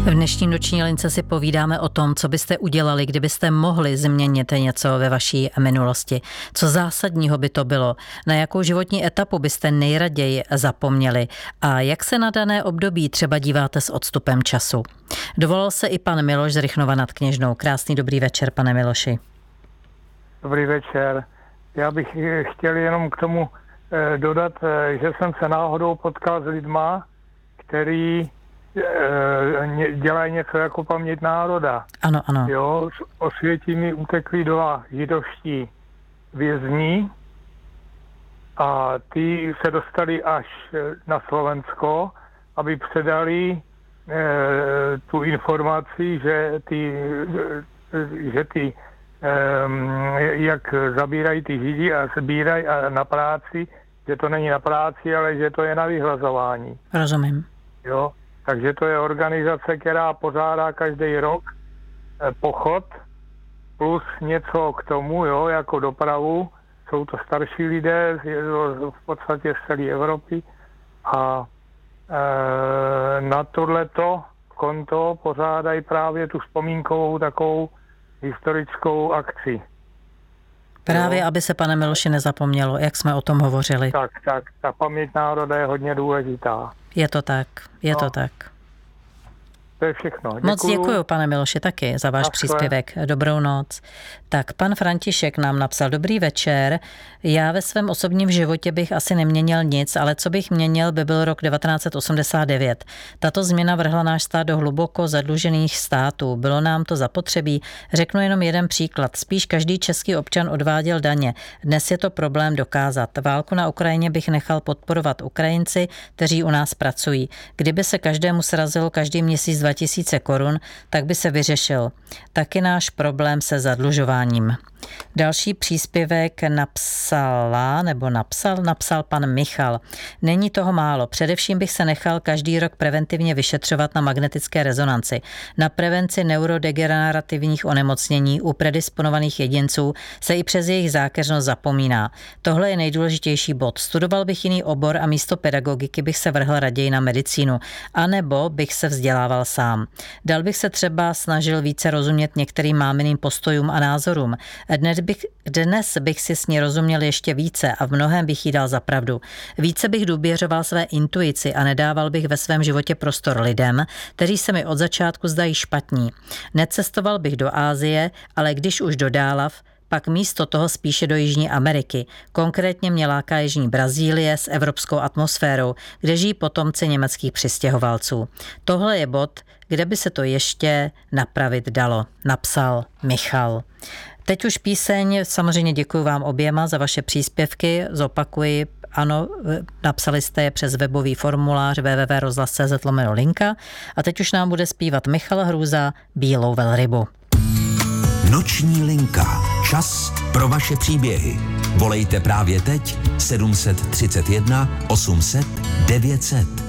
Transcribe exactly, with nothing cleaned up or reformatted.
V dnešní noční lince si povídáme o tom, co byste udělali, kdybyste mohli změnit něco ve vaší minulosti. Co zásadního by to bylo? Na jakou životní etapu byste nejraději zapomněli? A jak se na dané období třeba díváte s odstupem času? Dovolal se i pan Miloš z Rychnova nad Kněžnou. Krásný dobrý večer, pane Miloši. Dobrý večer. Já bych chtěl jenom k tomu dodat, že jsem se náhodou potkal s lidma, který dělají něco jako paměť národa. Ano, ano. Jo, z Osvětimi utekli dva židovští vězni a ty se dostali až na Slovensko, aby předali e, tu informaci, že ty, že ty e, jak zabírají ty židi a sbírají na práci, že to není na práci, ale že to je na vyhlazování. Rozumím. Jo. Takže to je organizace, která pořádá každý rok pochod plus něco k tomu, jo, jako dopravu. Jsou to starší lidé v podstatě z celé Evropy a e, na tohleto konto pořádají právě tu vzpomínkovou takovou historickou akci. Právě, jo. Aby se, pane Miloši, nezapomnělo, jak jsme o tom hovořili. Tak, tak. Ta paměť národa je hodně důležitá. Je to tak, je no. to tak. To je všechno. Děkuju. Moc děkuju, pane Miloši, taky za váš příspěvek. Dobrou noc. Tak pan František nám napsal: dobrý večer. Já ve svém osobním životě bych asi neměnil nic, ale co bych měnil, by byl rok devatenáct osmdesát devět. Tato změna vrhla náš stát do hluboko zadlužených států. Bylo nám to zapotřebí. Řeknu jenom jeden příklad. Spíš každý český občan odváděl daně. Dnes je to problém dokázat. Válku na Ukrajině bych nechal podporovat Ukrajinci, kteří u nás pracují. Kdyby se každému srazilo každý měsíc dva tisíce korun, tak by se vyřešil. Taky náš problém se zadlužováním. Další příspěvek napsala, nebo napsal, napsal pan Michal. Není toho málo. Především bych se nechal každý rok preventivně vyšetřovat na magnetické rezonanci. Na prevenci neurodegenerativních onemocnění u predisponovaných jedinců se i přes jejich zákeřnost zapomíná. Tohle je nejdůležitější bod. Studoval bych jiný obor a místo pedagogiky bych se vrhl raději na medicínu. A nebo bych se vzdělával sám. Dal bych se třeba snažil více rozumět některým máminým postojům a názorům. Dnes bych, dnes bych si s ní rozuměl ještě více a v mnohém bych jí dal za pravdu. Více bych důvěřoval své intuici a nedával bych ve svém životě prostor lidem, kteří se mi od začátku zdají špatní. Necestoval bych do Asie, ale když už do Dálav, pak místo toho spíše do Jižní Ameriky. Konkrétně mě láká Jižní Brazílie s evropskou atmosférou, kde žijí potomci německých přistěhovalců. Tohle je bod, kde by se to ještě napravit dalo, napsal Michal. Teď už píseň, samozřejmě děkuji vám oběma za vaše příspěvky, zopakuji, ano, napsali jste je přes webový formulář w w w tečka rozhlas tečka c z lomeno linka a teď už nám bude zpívat Michal Hrůza Bílou velrybu. Noční linka. Čas pro vaše příběhy. Volejte právě teď sedm set třicet jedna osm set devět set.